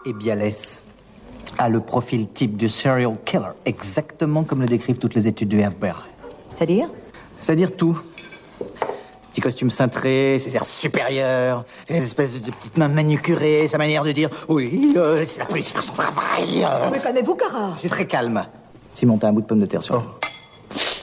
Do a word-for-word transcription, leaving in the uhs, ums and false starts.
Et Bialès a le profil type du serial killer, exactement comme le décrivent toutes les études du F B I. C'est-à-dire? C'est-à-dire tout. Petit costume cintré, ses airs supérieurs, ses espèces de, de petites mains manucurées, sa manière de dire « Oui, euh, c'est la police qui fait son travail. Euh. » Mais calmez-vous, Cara. C'est très calme. Simon, t'as un bout de pomme de terre sur. Oh.